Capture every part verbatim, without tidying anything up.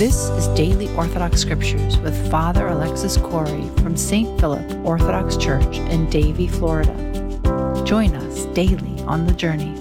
This is Daily Orthodox Scriptures with Father Alexis Corey from Saint Philip Orthodox Church in Davie, Florida. Join us daily on the journey.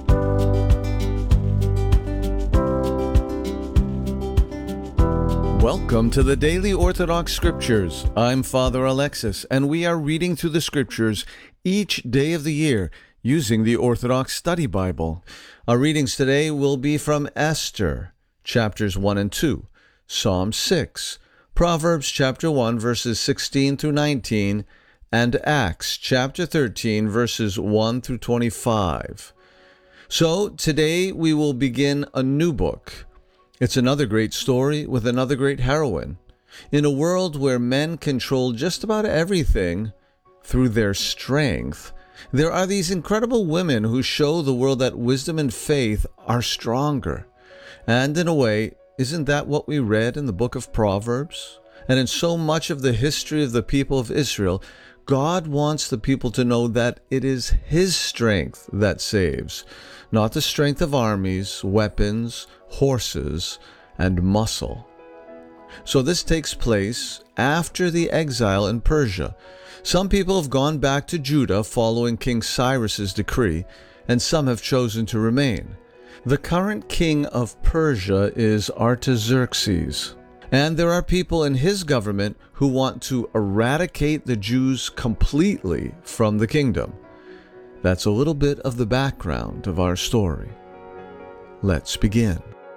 Welcome to the Daily Orthodox Scriptures. I'm Father Alexis, and we are reading through the Scriptures each day of the year using the Orthodox Study Bible. Our readings today will be from Esther, chapters one and two, Psalm six, Proverbs chapter one, verses sixteen through nineteen, and Acts chapter thirteen, verses one through twenty-five. So today we will begin a new book. It's another great story with another great heroine. In a world where men control just about everything through their strength, there are these incredible women who show the world that wisdom and faith are stronger. And in a way, isn't that what we read in the book of Proverbs? And in so much of the history of the people of Israel, God wants the people to know that it is His strength that saves, not the strength of armies, weapons, horses, and muscle. So this takes place after the exile in Persia. Some people have gone back to Judah following King Cyrus's decree, and some have chosen to remain. The current king of Persia is Artaxerxes, and there are people in his government who want to eradicate the Jews completely from the kingdom. That's a little bit of the background of our story. Let's begin.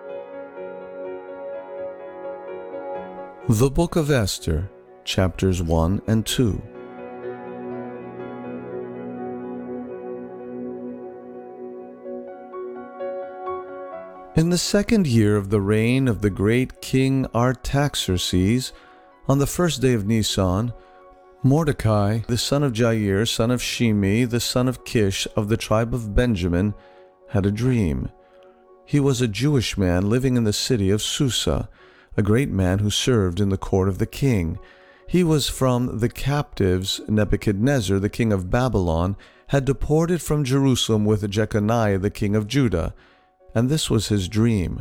The Book of Esther, chapters one and two. In the second year of the reign of the great king Artaxerxes, on the first day of Nisan, Mordecai, the son of Jair, son of Shimi, the son of Kish, of the tribe of Benjamin, had a dream. He was a Jewish man living in the city of Susa, a great man who served in the court of the king. He was from the captives Nebuchadnezzar, the king of Babylon, had deported from Jerusalem with Jeconiah, the king of Judah. And this was his dream.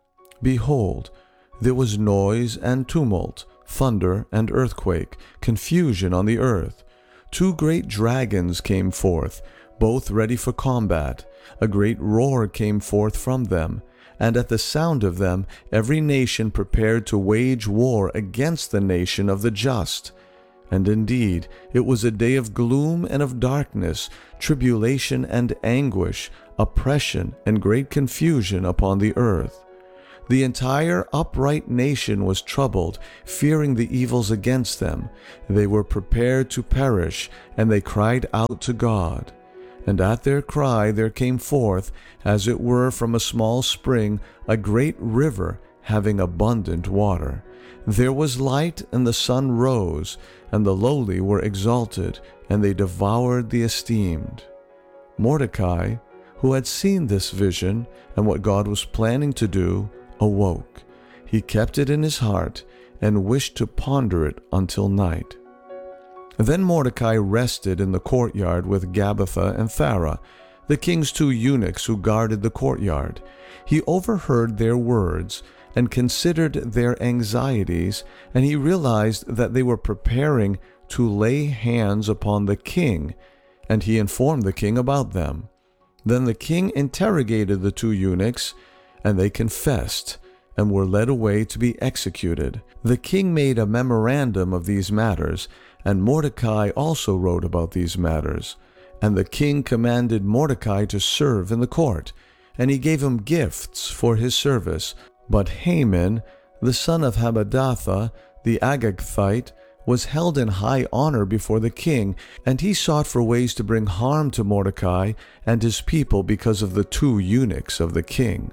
Behold, there was noise and tumult, thunder and earthquake, confusion on the earth. Two great dragons came forth, both ready for combat. A great roar came forth from them, and at the sound of them every nation prepared to wage war against the nation of the just. And indeed, it was a day of gloom and of darkness, tribulation and anguish, oppression and great confusion upon the earth. The entire upright nation was troubled, fearing the evils against them. They were prepared to perish, and they cried out to God. And at their cry there came forth, as it were from a small spring, a great river having abundant water. There was light, and the sun rose, and the lowly were exalted, and they devoured the esteemed. Mordecai, who had seen this vision and what God was planning to do, awoke. He kept it in his heart and wished to ponder it until night. Then Mordecai rested in the courtyard with Gabbatha and Thara, the king's two eunuchs who guarded the courtyard. He overheard their words and considered their anxieties, and he realized that they were preparing to lay hands upon the king, and he informed the king about them. Then the king interrogated the two eunuchs, and they confessed, and were led away to be executed. The king made a memorandum of these matters, and Mordecai also wrote about these matters. And the king commanded Mordecai to serve in the court, and he gave him gifts for his service. But Haman, the son of Hammedatha, the Agagthite, was held in high honor before the king, and he sought for ways to bring harm to Mordecai and his people because of the two eunuchs of the king.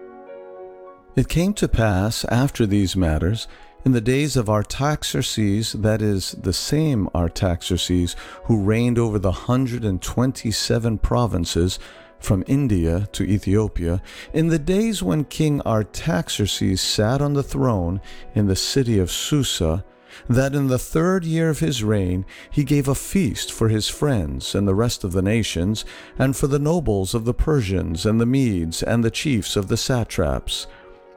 It came to pass after these matters, in the days of Artaxerxes, that is, the same Artaxerxes who reigned over the hundred and twenty-seven provinces from India to Ethiopia, in the days when King Artaxerxes sat on the throne in the city of Susa, that in the third year of his reign he gave a feast for his friends and the rest of the nations, and for the nobles of the Persians and the Medes and the chiefs of the satraps.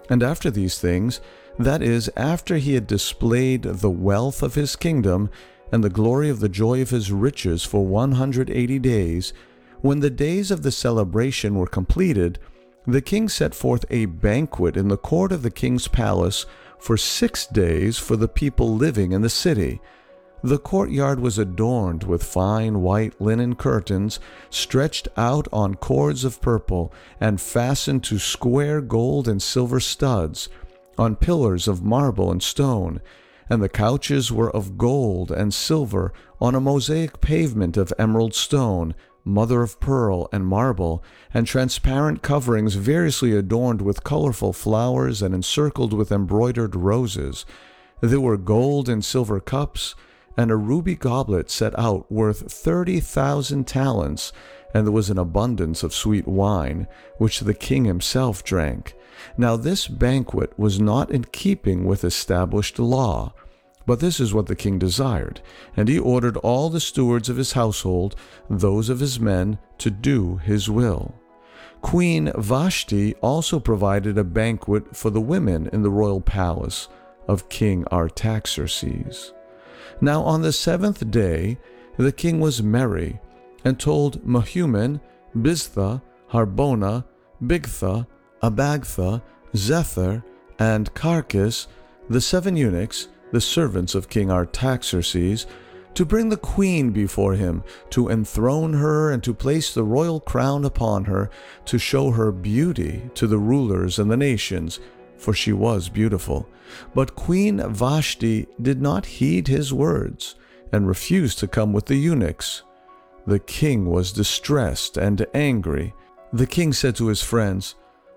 And after these things, that is, after he had displayed the wealth of his kingdom and the glory of the joy of his riches for one hundred eighty days, when the days of the celebration were completed, the king set forth a banquet in the court of the king's palace for six days for the people living in the city. The courtyard was adorned with fine white linen curtains stretched out on cords of purple and fastened to square gold and silver studs, on pillars of marble and stone, and the couches were of gold and silver on a mosaic pavement of emerald stone, mother of pearl and marble, and transparent coverings variously adorned with colorful flowers and encircled with embroidered roses. There were gold and silver cups, and a ruby goblet set out worth thirty thousand talents, and there was an abundance of sweet wine, which the king himself drank. Now this banquet was not in keeping with established law, but this is what the king desired, and he ordered all the stewards of his household, those of his men, to do his will. Queen Vashti also provided a banquet for the women in the royal palace of King Artaxerxes. Now on the seventh day the king was merry, and told Mehuman, Biztha, Harbona, Bigtha, Abagtha, Zethar, and Carchas, the seven eunuchs, the servants of King Artaxerxes, to bring the queen before him, to enthrone her and to place the royal crown upon her, to show her beauty to the rulers and the nations, for she was beautiful. But Queen Vashti did not heed his words, and refused to come with the eunuchs. The king was distressed and angry. The king said to his friends,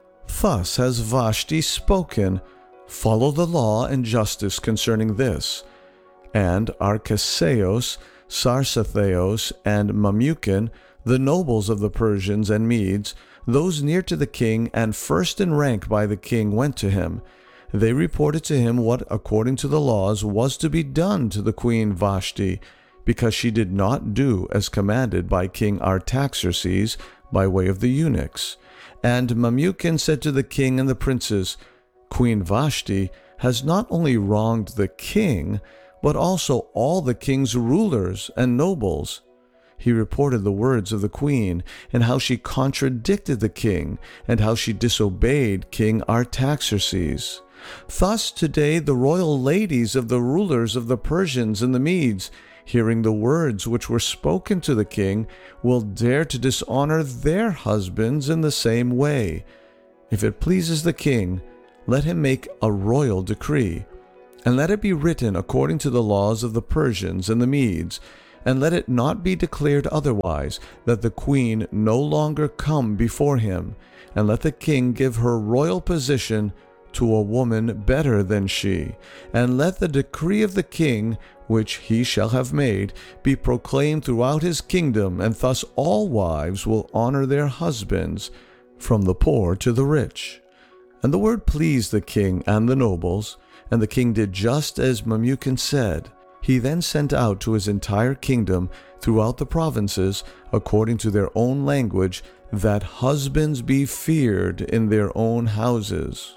Thus has Vashti spoken. Follow the law and justice concerning this. And Archeseos, Sarsatheos, and Mamucan, the nobles of the Persians and Medes, those near to the king and first in rank by the king, went to him. They reported to him what, according to the laws, was to be done to the queen Vashti, because she did not do as commanded by King Artaxerxes by way of the eunuchs. And Mamucan said to the king and the princes, Queen Vashti has not only wronged the king, but also all the king's rulers and nobles. He reported the words of the queen, and how she contradicted the king, and how she disobeyed King Artaxerxes. Thus today the royal ladies of the rulers of the Persians and the Medes, hearing the words which were spoken to the king, will dare to dishonor their husbands in the same way. If it pleases the king, let him make a royal decree, and let it be written according to the laws of the Persians and the Medes, and let it not be declared otherwise, that the queen no longer come before him, and let the king give her royal position to a woman better than she, and let the decree of the king, which he shall have made, be proclaimed throughout his kingdom, and thus all wives will honor their husbands, from the poor to the rich. And the word pleased the king and the nobles, and the king did just as Mamucan said. He then sent out to his entire kingdom throughout the provinces, according to their own language, that husbands be feared in their own houses.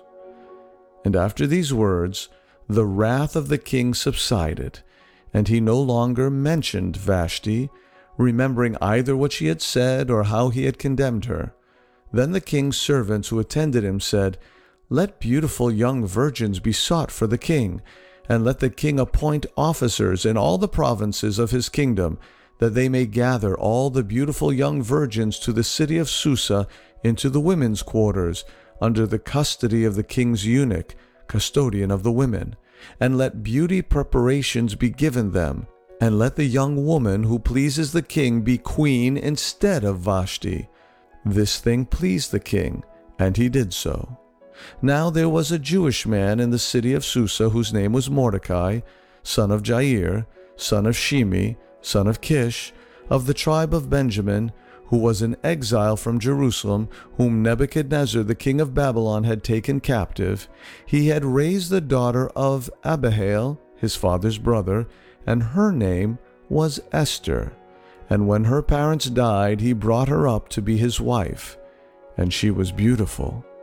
And after these words, the wrath of the king subsided, and he no longer mentioned Vashti, remembering either what she had said or how he had condemned her. Then the king's servants who attended him said, Let beautiful young virgins be sought for the king, and let the king appoint officers in all the provinces of his kingdom, that they may gather all the beautiful young virgins to the city of Susa into the women's quarters, under the custody of the king's eunuch, custodian of the women. And let beauty preparations be given them, and let the young woman who pleases the king be queen instead of Vashti. This thing pleased the king, and he did so. Now there was a Jewish man in the city of Susa whose name was Mordecai, son of Jair, son of Shimi, son of Kish, of the tribe of Benjamin, who was in exile from Jerusalem, whom Nebuchadnezzar the king of Babylon had taken captive. He had raised the daughter of Abihail, his father's brother, and her name was Esther. And when her parents died, he brought her up to be his wife, and she was beautiful.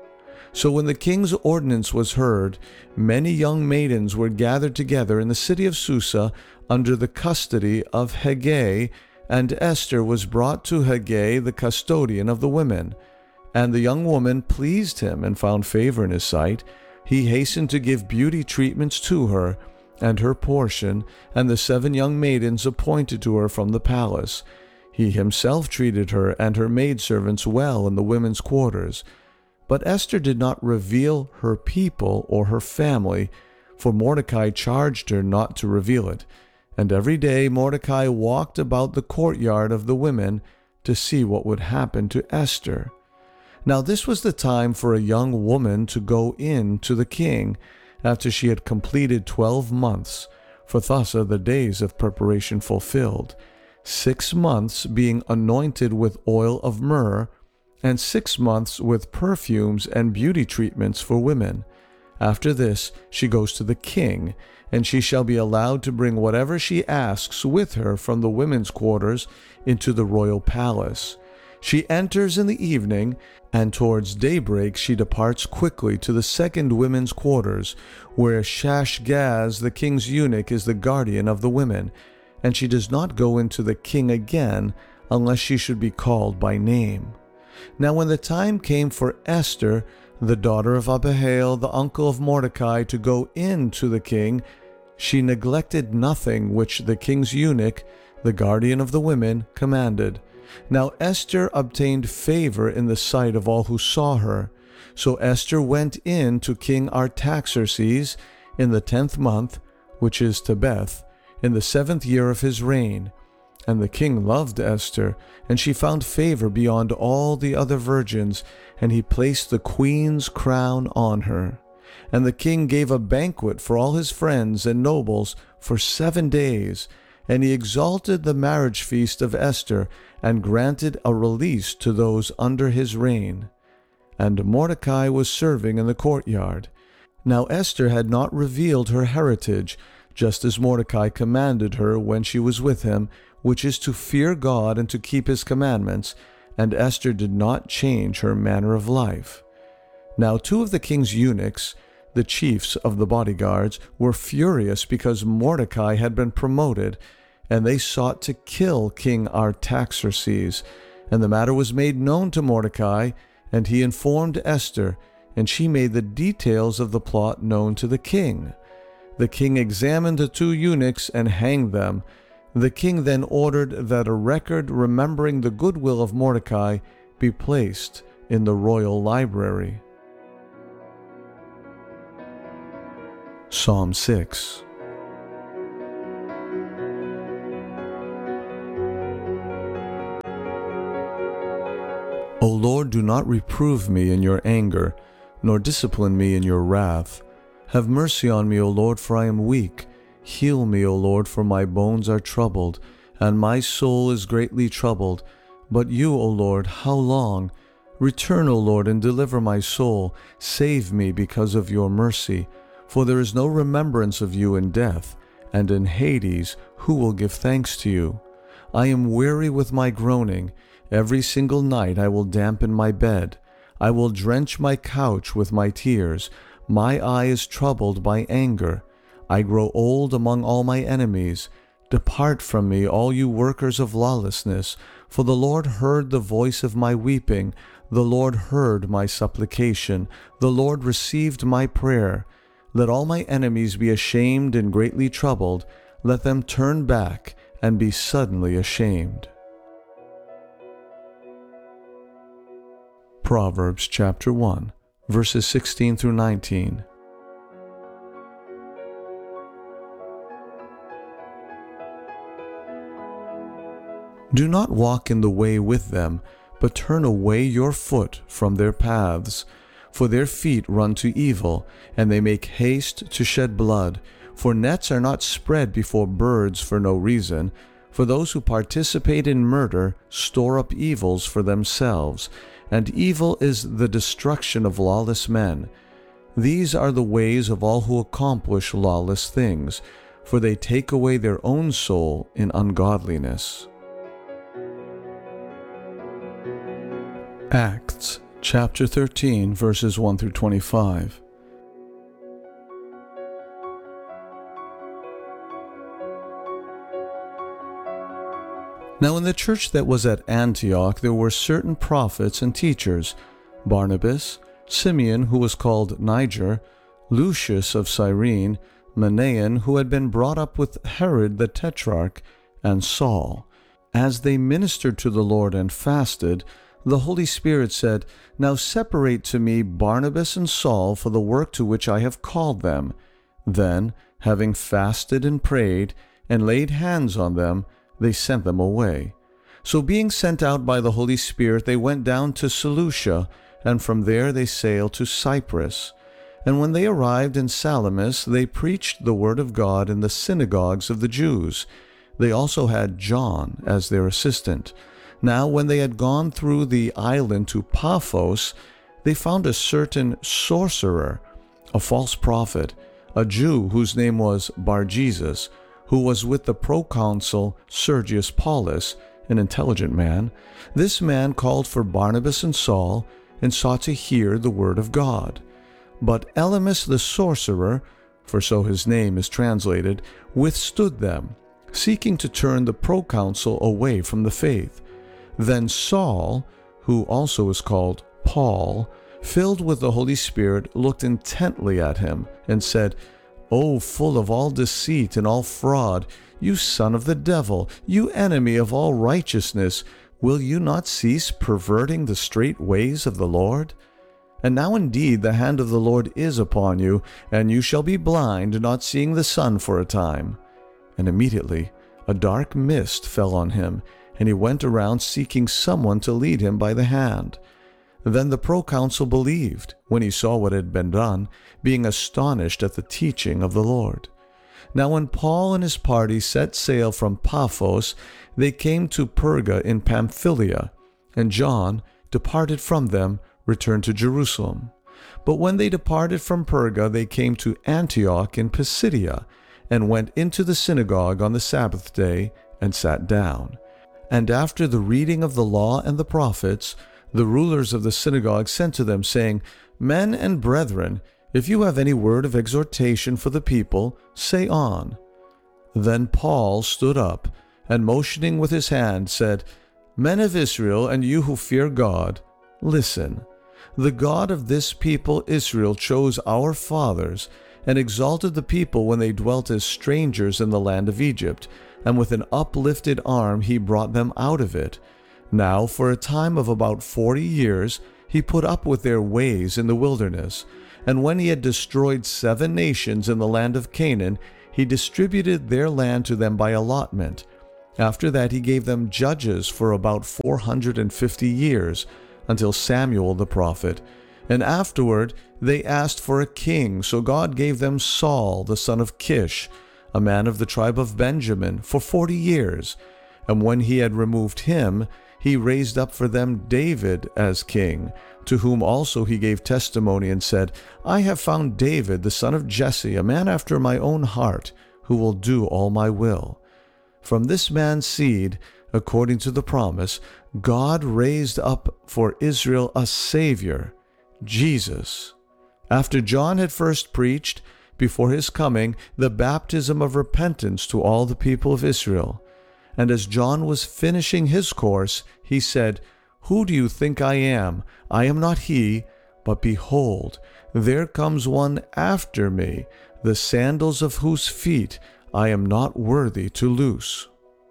So when the king's ordinance was heard, many young maidens were gathered together in the city of Susa under the custody of Hegai, and Esther was brought to Hegai, the custodian of the women. And the young woman pleased him and found favor in his sight. He hastened to give beauty treatments to her, and her portion, and the seven young maidens appointed to her from the palace. He himself treated her and her maidservants well in the women's quarters. But Esther did not reveal her people or her family, for Mordecai charged her not to reveal it. And every day Mordecai walked about the courtyard of the women to see what would happen to Esther. Now this was the time for a young woman to go in to the king, after she had completed twelve months, for thus are the days of preparation fulfilled, six months being anointed with oil of myrrh, and six months with perfumes and beauty treatments for women. After this she goes to the king, and she shall be allowed to bring whatever she asks with her from the women's quarters into the royal palace. She enters in the evening, and towards daybreak she departs quickly to the second women's quarters, where Shashgaz the king's eunuch is the guardian of the women, and she does not go into the king again unless she should be called by name. Now when the time came for Esther, the daughter of Abihail, the uncle of Mordecai, to go in to the king, she neglected nothing which the king's eunuch, the guardian of the women, commanded. Now Esther obtained favor in the sight of all who saw her. So Esther went in to King Artaxerxes in the tenth month, which is Tebeth, in the seventh year of his reign. And the king loved Esther, and she found favor beyond all the other virgins, and he placed the queen's crown on her. And the king gave a banquet for all his friends and nobles for seven days, and he exalted the marriage feast of Esther, and granted a release to those under his reign. And Mordecai was serving in the courtyard. Now Esther had not revealed her heritage, just as Mordecai commanded her when she was with him, which is to fear God and to keep his commandments, and Esther did not change her manner of life. Now two of the king's eunuchs, the chiefs of the bodyguards, were furious because Mordecai had been promoted, and they sought to kill King Artaxerxes. And the matter was made known to Mordecai, and he informed Esther, and she made the details of the plot known to the king. The king examined the two eunuchs and hanged them. The king then ordered that a record remembering the goodwill of Mordecai be placed in the royal library. Psalm six. O Lord, do not reprove me in your anger, nor discipline me in your wrath. Have mercy on me, O Lord, for I am weak. Heal me, O Lord, for my bones are troubled, and my soul is greatly troubled. But you, O Lord, how long? Return, O Lord, and deliver my soul. Save me because of your mercy. For there is no remembrance of you in death, and in Hades who will give thanks to you? I am weary with my groaning. Every single night I will dampen my bed. I will drench my couch with my tears. My eye is troubled by anger. I grow old among all my enemies. Depart from me, all you workers of lawlessness, for the Lord heard the voice of my weeping. The Lord heard my supplication. The Lord received my prayer. Let all my enemies be ashamed and greatly troubled. Let them turn back and be suddenly ashamed. Proverbs chapter one, verses sixteen through nineteen. Do not walk in the way with them, but turn away your foot from their paths. For their feet run to evil, and they make haste to shed blood. For nets are not spread before birds for no reason. For those who participate in murder store up evils for themselves, and evil is the destruction of lawless men. These are the ways of all who accomplish lawless things, for they take away their own soul in ungodliness. Acts chapter thirteen, verses one through twenty-five. Now in the church that was at Antioch there were certain prophets and teachers, Barnabas, Simeon, who was called Niger, Lucius of Cyrene, Manaen, who had been brought up with Herod the Tetrarch, and Saul. As they ministered to the Lord and fasted, the Holy Spirit said, "Now separate to me Barnabas and Saul for the work to which I have called them." Then, having fasted and prayed, and laid hands on them, they sent them away. So being sent out by the Holy Spirit, they went down to Seleucia, and from there they sailed to Cyprus. And when they arrived in Salamis, they preached the word of God in the synagogues of the Jews. They also had John as their assistant. Now when they had gone through the island to Paphos, they found a certain sorcerer, a false prophet, a Jew whose name was Bar-Jesus, who was with the proconsul Sergius Paulus, an intelligent man. This man called for Barnabas and Saul, and sought to hear the word of God. But Elymas the sorcerer, for so his name is translated, withstood them, seeking to turn the proconsul away from the faith. Then Saul, who also is called Paul, filled with the Holy Spirit, looked intently at him, and said, "O full of all deceit and all fraud, you son of the devil, you enemy of all righteousness, will you not cease perverting the straight ways of the Lord? And now indeed the hand of the Lord is upon you, and you shall be blind, not seeing the sun for a time." And immediately a dark mist fell on him, and he went around seeking someone to lead him by the hand. Then the proconsul believed, when he saw what had been done, being astonished at the teaching of the Lord. Now when Paul and his party set sail from Paphos, they came to Perga in Pamphylia, and John, departed from them, returned to Jerusalem. But when they departed from Perga, they came to Antioch in Pisidia, and went into the synagogue on the Sabbath day, and sat down. And after the reading of the law and the prophets, the rulers of the synagogue sent to them, saying, "Men and brethren, if you have any word of exhortation for the people, say on." Then Paul stood up, and motioning with his hand, said, "Men of Israel, and you who fear God, listen. The God of this people Israel chose our fathers, and exalted the people when they dwelt as strangers in the land of Egypt, and with an uplifted arm he brought them out of it. Now for a time of about forty years he put up with their ways in the wilderness, and when he had destroyed seven nations in the land of Canaan, he distributed their land to them by allotment. After that he gave them judges for about four hundred and fifty years, until Samuel the prophet. And afterward they asked for a king, so God gave them Saul the son of Kish, a man of the tribe of Benjamin, for forty years. And when he had removed him, he raised up for them David as king, to whom also he gave testimony and said, "I have found David the son of Jesse, a man after my own heart, who will do all my will." From this man's seed, according to the promise, God raised up for Israel a Savior, Jesus. After John had first preached, before his coming, the baptism of repentance to all the people of Israel. And as John was finishing his course, he said, "Who do you think I am? I am not he, but behold, there comes one after me, the sandals of whose feet I am not worthy to loose."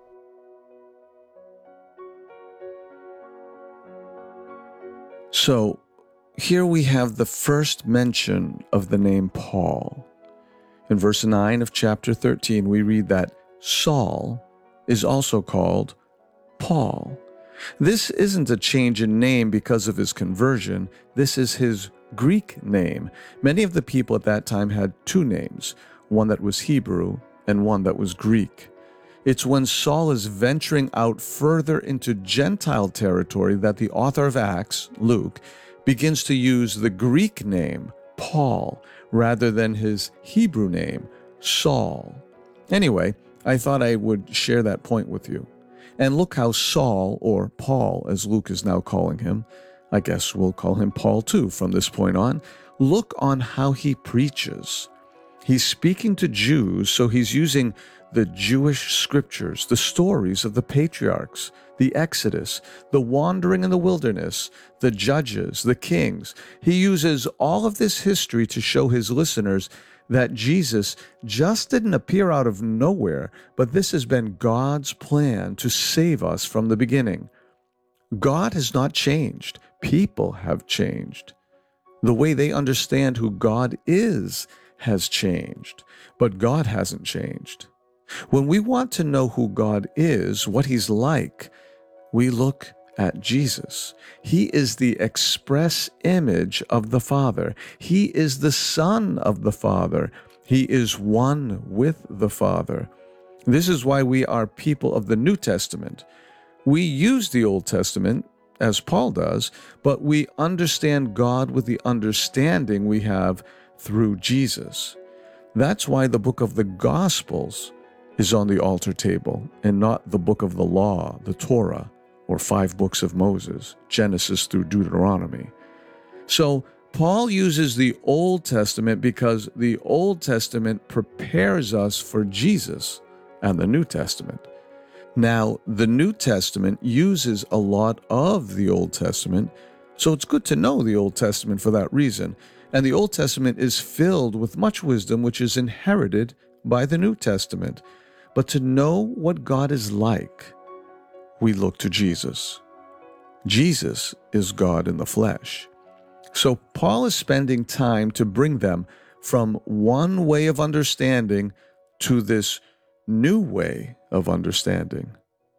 So, here we have the first mention of the name Paul. In verse nine of chapter thirteen, we read that Saul is also called Paul. This isn't a change in name because of his conversion. This is his Greek name. Many of the people at that time had two names, one that was Hebrew and one that was Greek. It's when Saul is venturing out further into Gentile territory that the author of Acts, Luke, begins to use the Greek name, Paul, rather than his Hebrew name, Saul. Anyway, I thought I would share that point with you. And look how Saul, or Paul as Luke is now calling him, I guess we'll call him Paul too from this point on, look on how he preaches. He's speaking to Jews, so he's using the Jewish scriptures, the stories of the patriarchs, the Exodus, the wandering in the wilderness, the judges, the kings. He uses all of this history to show his listeners that Jesus just didn't appear out of nowhere, but this has been God's plan to save us from the beginning. God has not changed. People have changed. The way they understand who God is has changed, but God hasn't changed. When we want to know who God is, what he's like, we look at Jesus. He is the express image of the Father. He is the Son of the Father. He is one with the Father. This is why we are people of the New Testament. We use the Old Testament, as Paul does, but we understand God with the understanding we have through Jesus. That's why the book of the Gospels is on the altar table and not the book of the law, the Torah, or five books of Moses, Genesis through Deuteronomy. So Paul uses the Old Testament because the Old Testament prepares us for Jesus and the New Testament. Now, the New Testament uses a lot of the Old Testament, so it's good to know the Old Testament for that reason. And the Old Testament is filled with much wisdom which is inherited by the New Testament. But to know what God is like, we look to Jesus. Jesus is God in the flesh. So Paul is spending time to bring them from one way of understanding to this new way of understanding.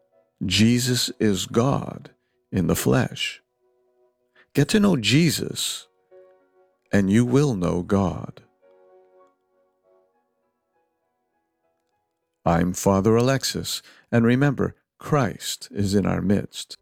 Jesus is God in the flesh. Get to know Jesus, and you will know God. I'm Father Alexis, and remember, Christ is in our midst.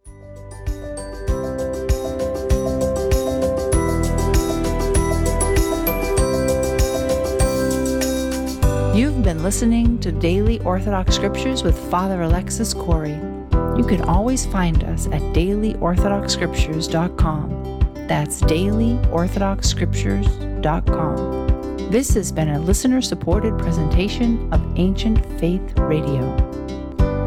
You've been listening to Daily Orthodox Scriptures with Father Alexis Corey. You can always find us at daily orthodox scriptures dot com. That's daily orthodox scriptures dot com. This has been a listener-supported presentation of Ancient Faith Radio.